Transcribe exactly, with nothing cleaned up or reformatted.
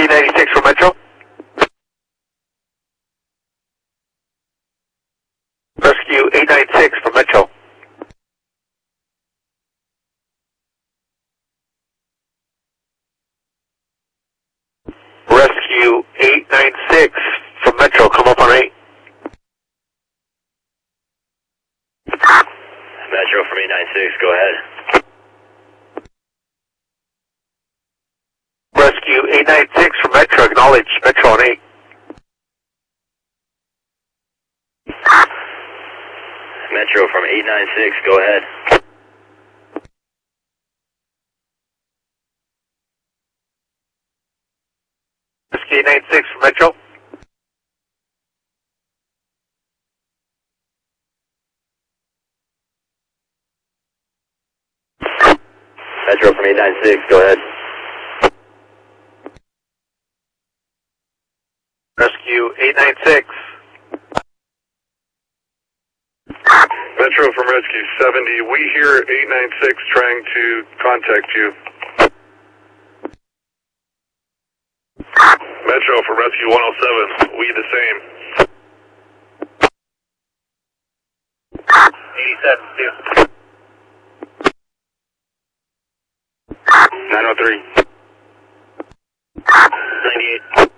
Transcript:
eight ninety-six for Metro. Rescue eight ninety-six for Metro. Rescue eight ninety-six from Metro, come up on eight. Metro from eight ninety-six, go ahead. Rescue eight ninety-six from Metro, acknowledge Metro on eight. Metro from eight ninety-six, go ahead. Rescue eight ninety-six from Metro. Metro from eight ninety-six, go ahead. Rescue eight ninety-six. Metro from Rescue seventy, we hear eight ninety-six trying to contact you. Metro for Rescue one oh seven, we the same. eighty-seven, two. nine oh three. ninety-eight.